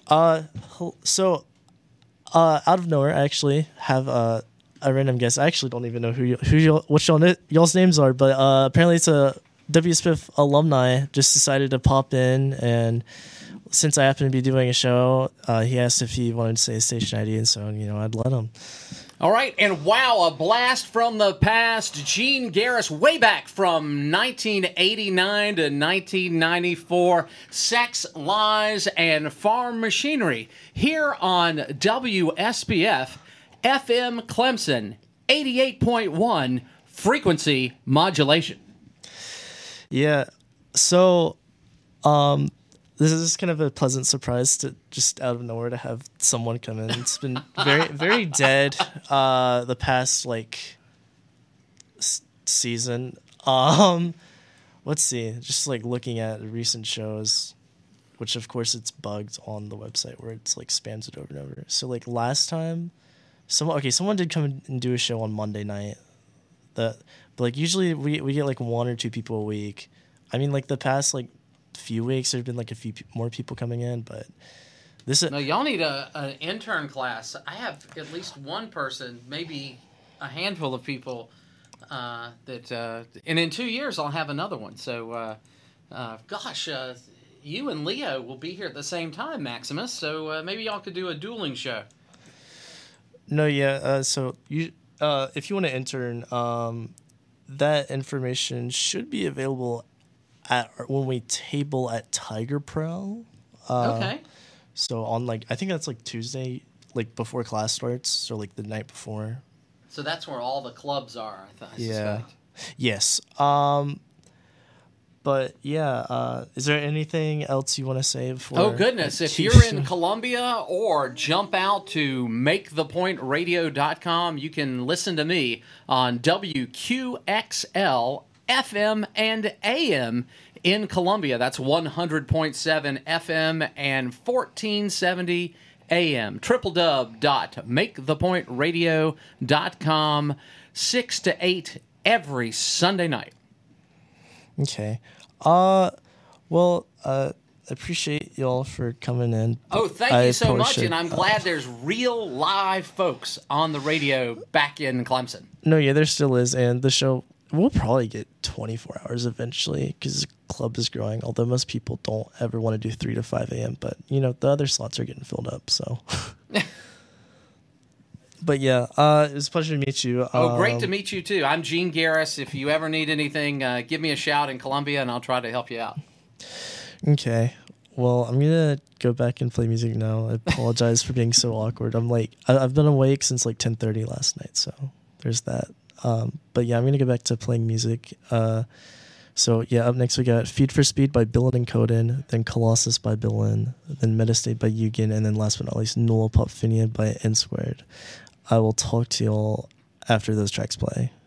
So out of nowhere, I actually have a random guest. I actually don't even know what y'all's names are, but apparently it's a WSPIF alumni. Just decided to pop in, and since I happen to be doing a show, he asked if he wanted to say his station ID, and so I'd let him. All right, and wow, a blast from the past. Gene Garris, way back from 1989 to 1994. Sex, Lies, and Farm Machinery here on WSPF FM Clemson 88.1 frequency modulation. Yeah, so this is kind of a pleasant surprise to just out of nowhere to have someone come in. It's been very, very dead the past season. Let's see, just looking at recent shows, which of course it's bugged on the website where it's spams it over and over. So last time, someone did come and do a show on Monday night. But usually we get one or two people a week. I mean the past few weeks there's been a few more people coming in, but this no, y'all need an intern class. I have at least one person, maybe a handful of people that and in 2 years I'll have another one. So you and Leo will be here at the same time, Maximus, so maybe y'all could do a dueling show. No, yeah, so you if you want to intern, that information should be available when we table at Tiger Pro. Okay. So on I think that's Tuesday, before class starts, so the night before. So that's where all the clubs are, I yeah. suspect. Yes. But yeah, is there anything else you want to say before? Oh goodness, if you're in Columbia or jump out to makethepointradio.com, you can listen to me on WQXL FM and AM in Columbia. That's 100.7 FM and 1470 AM. www.makethepointradio.com, 6 to 8 every Sunday night. Okay. Well, I appreciate y'all for coming in. Oh, thank you so much, and I'm glad there's real live folks on the radio back in Clemson. No, yeah, there still is, and the show will probably get 24 hours eventually because the club is growing, although most people don't ever want to do 3 to 5 a.m., but, the other slots are getting filled up, so... But yeah, it was a pleasure to meet you. Great to meet you too. I'm Gene Garris. If you ever need anything, give me a shout in Columbia, and I'll try to help you out. Okay. Well, I'm gonna go back and play music now. I apologize for being so awkward. I've been awake since 10:30 last night, so there's that. But yeah, I'm gonna go back to playing music. So yeah, up next we got Feed for Speed by Billin and Coden, then Colossus by Billin, then Metastate by Eugen, and then last but not least, Null Pop Finia by N Squared. I will talk to y'all after those tracks play.